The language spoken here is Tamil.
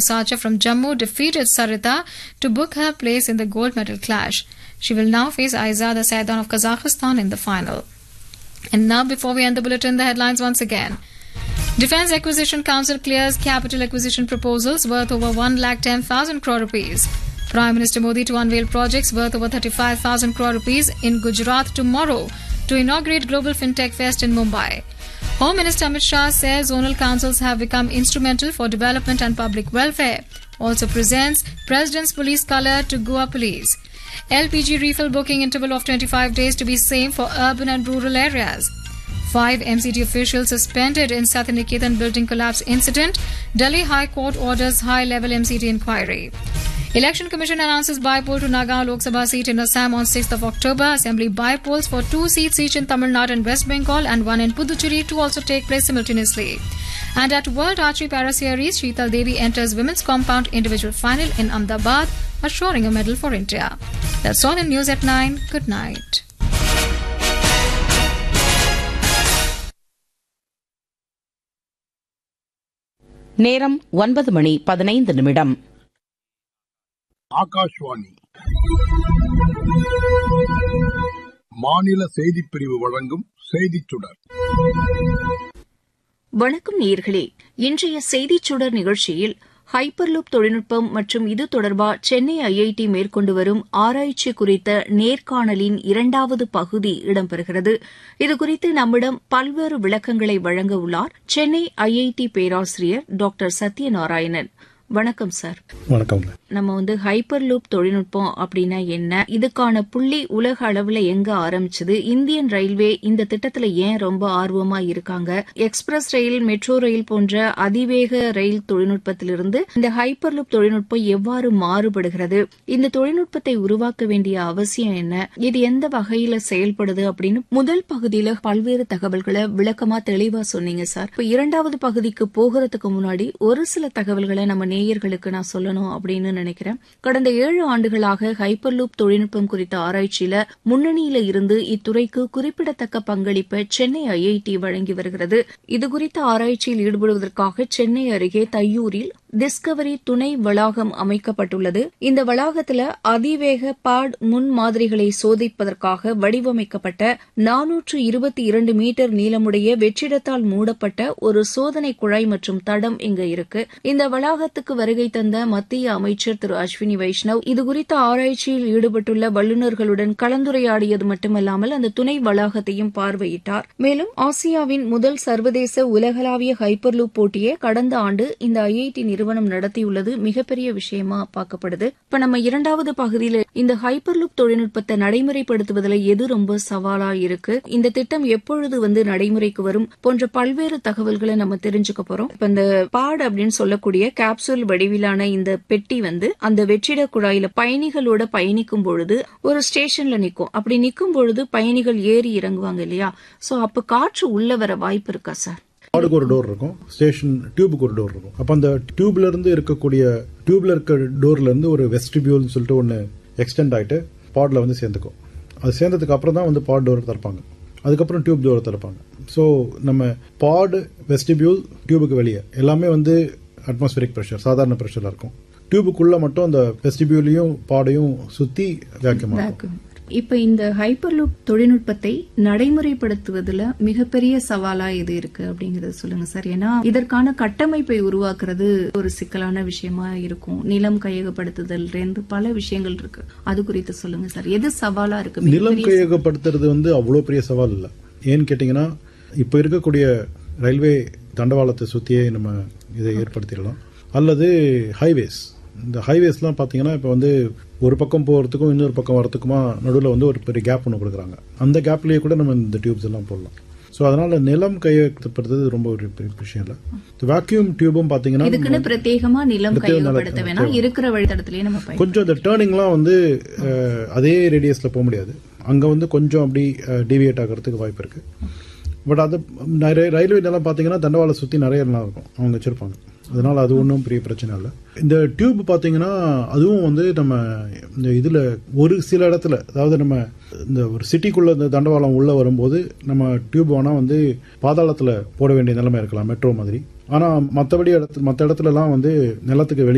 Ace archer from Jammu defeated Sarita to book her place in the gold medal clash. She will now face Aizada Saidan of Kazakhstan in the final. And now, before we end the bulletin, the headlines once again. Defence Acquisition Council clears capital acquisition proposals worth over 1,10,000 crore rupees. Prime Minister Modi to unveil projects worth over 35,000 crore rupees in Gujarat tomorrow to inaugurate Global FinTech Fest in Mumbai. Home Minister Amit Shah says zonal councils have become instrumental for development and public welfare. Also presents President's Police Colour to Goa Police. LPG refill booking interval of 25 days to be same for urban and rural areas. 5 MCT officials suspended in Satyaniketan building collapse incident. Delhi High Court orders high-level MCT inquiry. Election Commission announces by-poll to Nagaon Lok Sabha seat in Assam on 6th of October. Assembly by-polls for 2 seats each in Tamil Nadu and West Bengal and 1 in Puducherry to also take place simultaneously. And at World Archery Para Series, Sheetal Devi enters women's compound individual final in Ahmedabad, assuring a medal for India. That's all in News at 9. Good night. நேரம் 9:15 ஆகாஷ்வாணி மாநில செய்திப் பிரிவு வழங்கும் செய்திச் சுடர். வணக்கம் நேயர்களே. இன்றைய செய்திச் சுடர் நிகழ்ச்சியில் ஹைப்பர்லூப் தொழில்நுட்பம் மற்றும் இது தொடர்பாக சென்னை ஐஐடி மேற்கொண்டு வரும் ஆராய்ச்சி குறித்த நேர்காணலின் 2வது பகுதி இடம்பெறுகிறது. இதுகுறித்து நம்மிடம் பல்வேறு விளக்கங்களை வழங்க உள்ளார் சென்னை ஐஐடி பேராசிரியர் டாக்டர் சத்யநாராயணன். வணக்கம் சார். வணக்கம். நம்ம ஹைப்பர்லூப் தொழில்நுட்பம் அப்படின்னா என்ன, இதுக்கான புள்ளி உலக அளவுல எங்க ஆரம்பிச்சது, இந்தியன் ரயில்வே இந்த திட்டத்துல ஏன் ரொம்ப ஆர்வமா இருக்காங்க, எக்ஸ்பிரஸ் ரயில், மெட்ரோ ரயில் போன்ற அதிவேக ரயில் தொழில்நுட்பத்திலிருந்து இந்த ஹைப்பர்லூப் தொழில்நுட்பம் எவ்வாறு மாறுபடுகிறது, இந்த தொழில்நுட்பத்தை உருவாக்க வேண்டிய அவசியம் என்ன, இது எந்த வகையில செயல்படுது அப்படின்னு முதல் பகுதியில பல்வேறு தகவல்களை விளக்கமா தெளிவா சொன்னீங்க சார். இப்ப 2வது பகுதிக்கு போகிறதுக்கு முன்னாடி ஒரு சில தகவல்களை நம்ம நேயர்களுக்கு நான் சொல்லணும் அப்படின்னு நினைக்கிறேன். கடந்த 7 ஆண்டுகளாக ஹைப்பர்லூப் தொழில்நுட்பம் குறித்த ஆராய்ச்சியில முன்னணியில இருந்து இத்துறைக்கு குறிப்பிடத்தக்க பங்களிப்பை சென்னை ஐஐடி வழங்கி வருகிறது. இதுகுறித்த ஆராய்ச்சியில் ஈடுபடுவதற்காக சென்னை அருகே தையூரில் டிஸ்கவரி துணை வளாகம் அமைக்கப்பட்டுள்ளது. இந்த வளாகத்துல அதிவேக பாட் முன் மாதிரிகளை சோதிப்பதற்காக வடிவமைக்கப்பட்ட 422 மீட்டர் நீளமுடைய வெற்றிடத்தால் மூடப்பட்ட ஒரு சோதனை குழாய் மற்றும் தடம் இங்க இருக்கு. இந்த வளாகத்துக்கு வருகை தந்த மத்திய அமைச்சர் திரு அஸ்வினி வைஷ்ணவ் இதுகுறித்த ஆராய்ச்சியில் ஈடுபட்டுள்ள வல்லுநர்களுடன் கலந்துரையாடியது மட்டுமல்லாமல் அந்த துணை வளாகத்தையும் பார்வையிட்டார். மேலும் ஆசியாவின் முதல் சர்வதேச உலகளாவிய ஹைப்பர்லூப் போட்டியை கடந்த ஆண்டு இந்த ஐஐடி நிறுவனம் நடத்தியுள்ளது மிகப்பெரிய விஷயமா பார்க்கப்படுது. இப்ப நம்ம 2வது பகுதியில இந்த ஹைப்பர்லூப் தொழில்நுட்பத்தை நடைமுறைப்படுத்துவதில் எது ரொம்ப சவாலா இருக்கு, இந்த திட்டம் எப்பொழுது நடைமுறைக்கு வரும் போன்ற பல்வேறு தகவல்களை நம்ம தெரிஞ்சுக்க போறோம். இப்ப இந்த பாட் அப்படின்னு சொல்லக்கூடிய கேப்சூல் வடிவிலான இந்த பெட்டி அந்த வெற்றிட குழாயில பயணிகளோட பயணிக்கும் பொழுது ஒரு ஸ்டேஷன்ல நிக்கும். அப்படி நிக்கும் பொழுது பயணிகள் ஏறி இறங்குவாங்க இல்லையா, சோ அப்ப காற்று உள்ள வர வாய்ப்பு இருக்கா சார்? பாடுக்கு ஒரு டோர் இருக்கும், ஸ்டேஷன் டியூபுக்கு ஒரு டோர் இருக்கும். அப்ப அந்த டியூப்ல இருக்க டோர்ல இருந்து ஒரு வெஸ்டிபியூல்னு சொல்லிட்டு ஒன்னு எக்ஸ்டெண்ட் ஆயிட்டு பாட்ல சேர்ந்துக்கும். அது சேர்ந்ததுக்கு அப்புறம் தான் பாட் டோர் திறப்பாங்க, அதுக்கப்புறம் டியூப் டோர் திறப்பாங்க. ஸோ நம்ம பாட், வெஸ்டிபியூல், டியூபுக்கு வெளியே எல்லாமே அட்மாஸ்பியரிக் பிரஷர், சாதாரண பிரஷர்ல இருக்கும். டியூபுக்குள்ள மட்டும் அந்த வெஸ்டிபியூலையும் பாடையும் சுத்தி வேக்யூம் ஆகும். இப்ப இந்த ஹைப்பர்லூப் தொழில்நுட்பத்தை நடைமுறைப்படுத்துவதில் மிகப்பெரிய சவாலா இது இருக்கு அப்படிங்கறத சொல்லுங்க சார். ஏன்னா இதற்கான கட்டமைப்பை உருவாக்குறது ஒரு சிக்கலான விஷயமா இருக்கும். நிலம் கையகப்படுத்துதல் இருந்து பல விஷயங்கள் இருக்கு, அது குறித்து சொல்லுங்க சார். எது சவாலா இருக்கு? நிலம் கையகப்படுத்துறது அவ்வளவு பெரிய சவால் இல்ல. ஏன்னு கேட்டீங்கன்னா இப்ப இருக்கக்கூடிய ரயில்வே தண்டவாளத்தை சுத்தியே நம்ம இதை ஏற்படுத்திடலாம். அல்லது ஹைவேஸ், இந்த ஹைவேஸ்லாம் பாத்தீங்கன்னா இப்ப ஒரு பக்கம் போறதுக்கும் இன்னொரு பக்கம் வரதுக்குமா நடுவில் ஒரு பெரிய கேப் ஒன்று கொடுக்குறாங்க. அந்த கேப்லயே கூட நம்ம இந்த டியூப்ஸ் எல்லாம் போடலாம். ஸோ அதனால நிலம் கையகப்படுத்துறது ரொம்ப ஒரு பெரிய விஷயம் இல்ல. வேக்யூம் டியூபும் பாத்தீங்கன்னா இதுக்குன்னு பிரத்யேகமா நிலம் கையகப்படுத்த வேணாம், இருக்கிற வழித்தடத்திலேயே நம்ம கொஞ்சம் இந்த டேர்னிங்லாம் அதே ரேடியஸ்ல போக முடியாது. அங்க கொஞ்சம் அப்படி டிவியேட் ஆகிறதுக்கு வாய்ப்பு இருக்கு. பட் அது ரயில்வே நிலம் பாத்தீங்கன்னா தண்டவாளை சுத்தி நிறைய நிலம் இருக்கும், அவங்க வச்சிருப்பாங்க. அதனால அது ஒன்றும் பெரிய பிரச்சனை இல்லை. இந்த டியூப் பாத்தீங்கன்னா அதுவும் நம்ம இந்த இதுல ஒரு சில இடத்துல, அதாவது நம்ம இந்த ஒரு சிட்டிக்குள்ள இந்த தண்டவாளம் உள்ள வரும்போது நம்ம டியூப் வேணா பாதாளத்துல போட வேண்டிய நிலைமை இருக்கலாம், மெட்ரோ மாதிரி. ஆனா மற்ற இடத்துல எல்லாம் நிலத்துக்கு வெளியே